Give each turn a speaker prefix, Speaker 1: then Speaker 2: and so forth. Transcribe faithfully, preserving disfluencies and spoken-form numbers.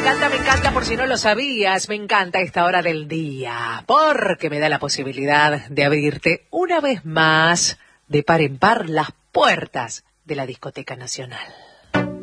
Speaker 1: encanta, me encanta, por si no lo sabías, me encanta esta hora del día, porque me da la posibilidad de abrirte una vez más, de par en par, las puertas de la Discoteca Nacional.